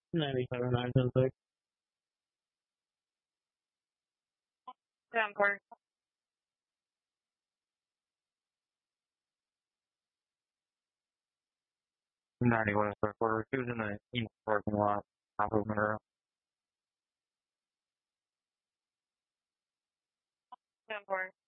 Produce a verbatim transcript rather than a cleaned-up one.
ninety-seven nine ten six. ten four. ninety-one Square Quarter. She was in the east parking lot, off of Monroe. ten four.